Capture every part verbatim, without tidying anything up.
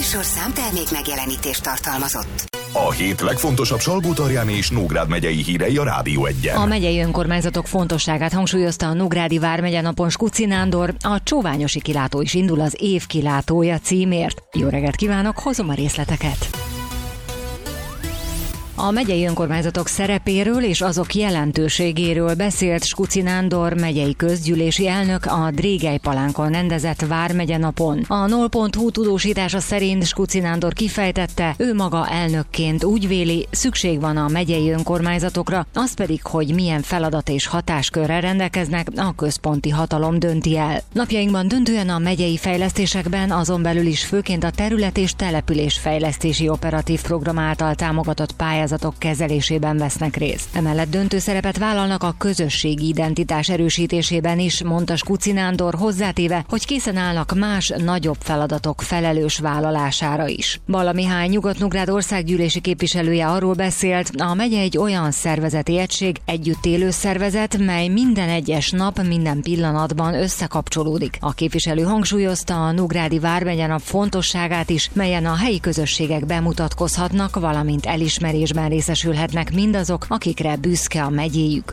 műsorszám termék megjelenítést tartalmazott. A hét legfontosabb Salgótarján és Nógrád megyei hírei a Rádió Egyen. A megyei önkormányzatok fontosságát hangsúlyozta a Nógrádi Vármegye napon Skuci Nándor, a csóványosi kilátó is indul az év kilátója címért. Jó reggelt kívánok, hozom a részleteket! A megyei önkormányzatok szerepéről és azok jelentőségéről beszélt Skuci Nándor megyei közgyűlési elnök a Drégelypalánkon rendezett Vármegye napon. A null pont hu tudósítása szerint Skuci Nándor kifejtette, ő maga elnökként úgy véli, szükség van a megyei önkormányzatokra, az pedig, hogy milyen feladat és hatáskörrel rendelkeznek, a központi hatalom dönti el. Napjainkban döntően a megyei fejlesztésekben, azon belül is főként a terület- és településfejlesztési operatív program által támogatott pályázatok kezelésében vesznek részt. Emellett döntő szerepet vállalnak a közösségi identitás erősítésében is, mondta Skuci Nándor, hozzátéve, hogy készen állnak más nagyobb feladatok felelős vállalására is. Balla Mihály Nyugat-Nógrád országgyűlési képviselője arról beszélt, a megye egy olyan szervezeti egység, együtt élő szervezet, mely minden egyes nap, minden pillanatban összekapcsolódik. A képviselő hangsúlyozta a Nógrádi Vármegye nap fontosságát is, melyen a helyi közösségek bemutatkozhatnak, valamint elismerésben részesülhetnek mindazok, akikre büszke a megyéjük.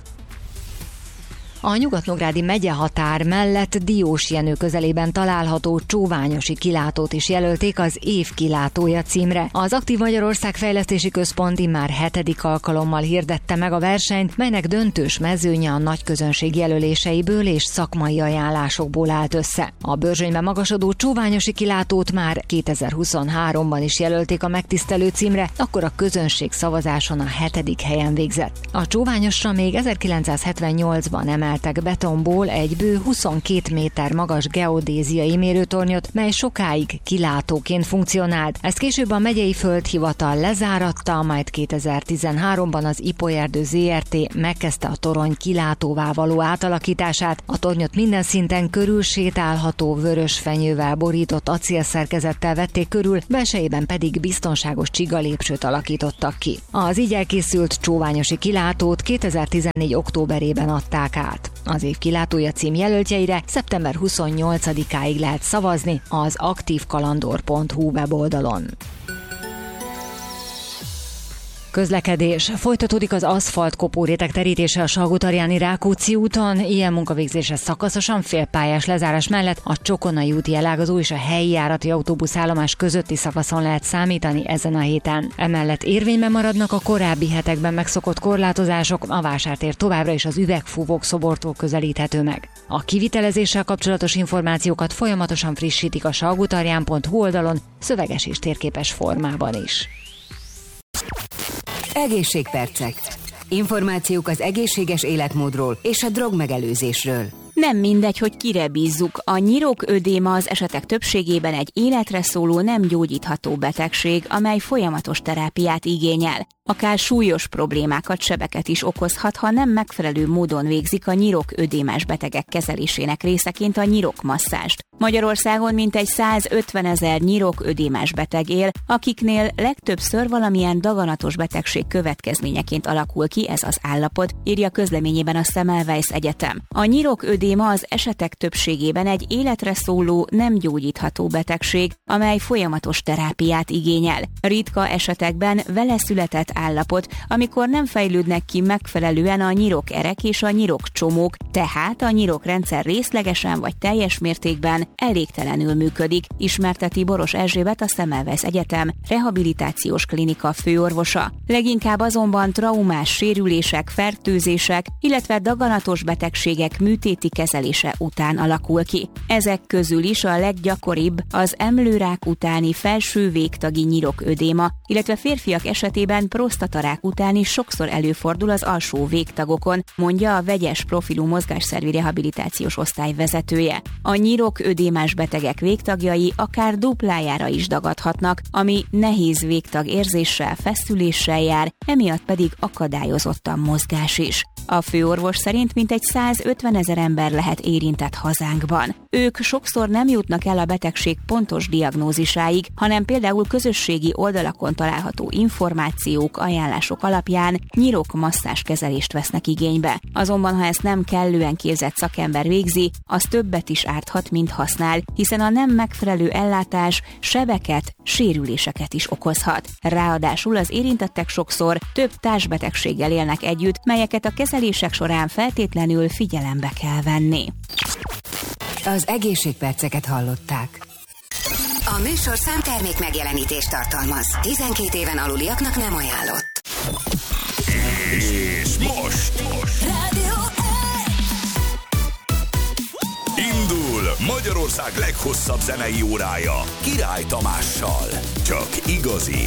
A nyugat-nógrádi megyehatár mellett Diósjenő közelében található csóványosi kilátót is jelölték az év kilátója címre. Az Aktív Magyarország Fejlesztési Központ immár hetedik alkalommal hirdette meg a versenyt, melynek döntős mezőnye a nagy közönség jelöléseiből és szakmai ajánlásokból állt össze. A Börzsönyben magasodó csóványosi kilátót már kétezer-huszonháromban is jelölték a megtisztelő címre, akkor a közönség szavazáson a hetedik helyen végzett. A csóványosra még ezerkilencszázhetvennyolcban emelt betonból egy bő huszonkét méter magas geodéziai mérőtornyot, mely sokáig kilátóként funkcionált. Ezt később a megyei földhivatal lezáratta, majd kétezer-tizenháromban az Ipolyerdő zé er té megkezdte a torony kilátóvá való átalakítását. A tornyot minden szinten körülsétálható vörös fenyővel borított acélszerkezettel vették körül, belsejében pedig biztonságos csigalépcsőt alakítottak ki. Az így elkészült csóványosi kilátót kétezer-tizennégy októberében adták át. Az év kilátója cím jelöltjeire szeptember huszonnyolcadikáig lehet szavazni az aktívkalandor pont hu weboldalon. Közlekedés. Folytatódik az aszfalt kopóréteg terítése a Salgótarjáni Rákóczi úton, ilyen munkavégzése szakaszosan félpályás lezárás mellett a Csokonai úti elágazó és a helyi járati autóbuszállomás közötti szakaszon lehet számítani ezen a héten. Emellett érvényben maradnak a korábbi hetekben megszokott korlátozások, a vásártér továbbra is az Üvegfúvók szobortól közelíthető meg. A kivitelezéssel kapcsolatos információkat folyamatosan frissítik a salgótarján pont hu oldalon, szöveges és térképes formában is. Egészségpercek. Információk az egészséges életmódról és a drogmegelőzésről. Nem mindegy, hogy kire bízzuk. A nyiroködéma az esetek többségében egy életre szóló nem gyógyítható betegség, amely folyamatos terápiát igényel. Akár súlyos problémákat, sebeket is okozhat, ha nem megfelelő módon végzik a nyiroködémás betegek kezelésének részeként a nyirokmasszást. Magyarországon mintegy százötvenezer nyiroködémás beteg él, akiknél legtöbbször valamilyen daganatos betegség következményeként alakul ki ez az állapot, írja közleményében a Semmelweis Egyetem. A nyiroködéma az esetek többségében egy életre szóló, nem gyógyítható betegség, amely folyamatos terápiát igényel. Ritka esetekben vele született állapot, amikor nem fejlődnek ki megfelelően a nyirokerek és a nyirokcsomók, tehát a nyirokrendszer részlegesen vagy teljes mértékben elégtelenül működik, ismerteti Boros Erzsébet, a Semmelweis Egyetem rehabilitációs klinika főorvosa. Leginkább azonban traumás sérülések, fertőzések, illetve daganatos betegségek műtéti kezelése után alakul ki. Ezek közül is a leggyakoribb az emlőrák utáni felső végtagi nyiroködéma, illetve férfiak esetében prostatarák után is sokszor előfordul az alsó végtagokon, mondja a vegyes profilú mozgásszervi rehabilitációs osztály vezetője. A nyiroködémás betegek végtagjai akár duplájára is dagadhatnak, ami nehéz végtag érzéssel, feszüléssel jár, emiatt pedig akadályozott a mozgás is. A főorvos szerint mintegy százötvenezer ember lehet érintett hazánkban. Ők sokszor nem jutnak el a betegség pontos diagnózisáig, hanem például közösségi oldalakon található információk, ajánlások alapján nyirokmasszázs kezelést vesznek igénybe. Azonban, ha ezt nem kellően képzett szakember végzi, az többet is árthat, mint használ, hiszen a nem megfelelő ellátás sebeket, sérüléseket is okozhat. Ráadásul az érintettek sokszor több társbetegséggel élnek együtt, melyeket a kezelések során feltétlenül figyelembe kell venni. Az egészségperceket hallották. A műsorszám termék megjelenítést tartalmaz. tizenkét éven aluliaknak nem ajánlott. És most, most. Rádió Indul Magyarország leghosszabb zenei órája Király Tamással. Csak igazi